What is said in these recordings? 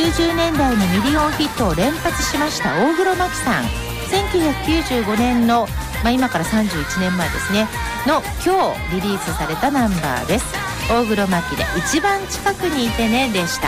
90年代にミリオンヒットを連発しました大黒摩季さん。1995年の、今から31年前ですねの今日リリースされたナンバーです。大黒摩季で一番近くにいてねでした。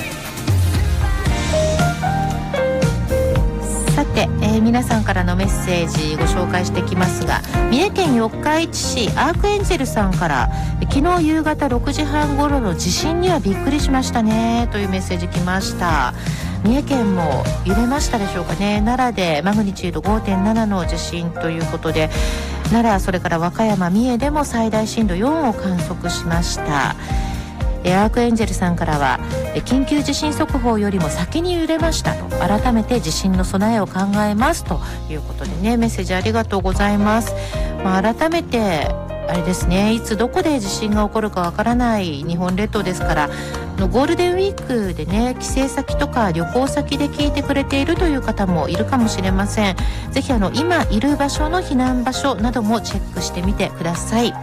さて、皆さんからのメッセージご紹介していきますが、三重県四日市市アークエンジェルさんから、昨日夕方6時半頃の地震にはびっくりしましたねというメッセージ来ました。三重県も揺れましたでしょうかね。奈良でマグニチュード 5.7 の地震ということで、奈良それから和歌山三重でも最大震度4を観測しました。アークエンジェルさんからは、緊急地震速報よりも先に揺れましたと、改めて地震の備えを考えますということでね、メッセージありがとうございます。改めてあれですね、いつどこで地震が起こるかわからない日本列島ですから、ゴールデンウィークでね、帰省先とか旅行先で聞いてくれているという方もいるかもしれません。ぜひ今いる場所の避難場所などもチェックしてみてください。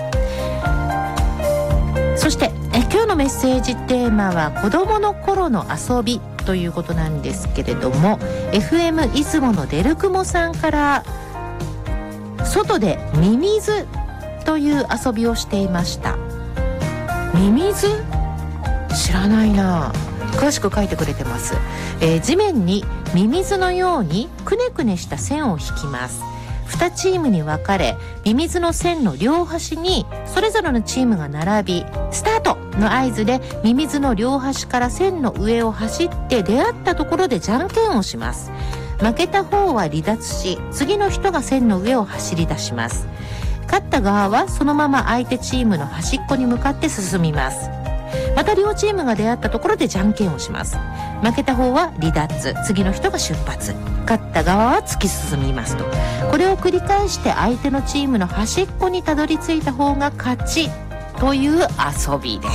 そして今日のメッセージテーマは子どもの頃の遊びということなんですけれども、 FM 出雲のデルクモさんから、外でミミズという遊びをしていました。ミミズ？知らないな。詳しく書いてくれてます。地面にミミズのようにくねくねした線を引きます。2チームに分かれ、ミミズの線の両端にそれぞれのチームが並び、スタートの合図でミミズの両端から線の上を走って出会ったところでじゃんけんをします。負けた方は離脱し、次の人が線の上を走り出します。勝った側はそのまま相手チームの端っこに向かって進みます。また両チームが出会ったところでじゃんけんをします。負けた方は離脱、次の人が出発、勝った側は突き進みますと。これを繰り返して相手のチームの端っこにたどり着いた方が勝ちという遊びです。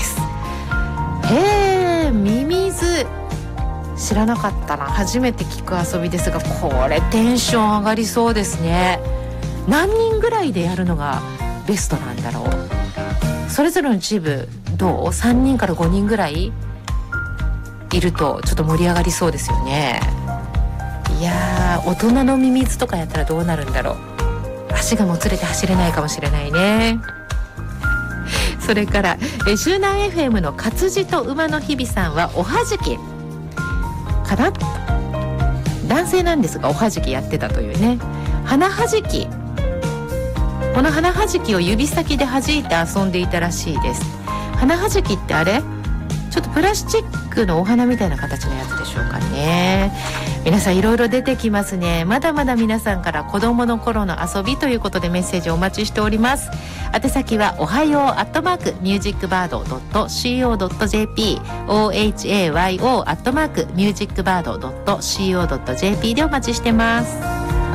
ミミズ知らなかったな。初めて聞く遊びですが、これテンション上がりそうですね。何人ぐらいでやるのがベストなんだろう。それぞれのチームどう？ 3 人から5人ぐらいいるとちょっと盛り上がりそうですよね。いやー、大人のミミズとかやったらどうなるんだろう。足がもつれて走れないかもしれないね。それから周南 FM の活字と馬の日々さんは、おはじきかな、男性なんですがおはじきやってたというね。花はじき、この花はじきを指先で弾いて遊んでいたらしいです。花はじきってあれ、ちょっとプラスチックのお花みたいな形のやつでしょうかね。皆さんいろいろ出てきますね。まだまだ皆さんから子どもの頃の遊びということでメッセージをお待ちしております。宛先はおはよう@musicbird.co.jp ohayo@musicbird.co.jp でお待ちしてます。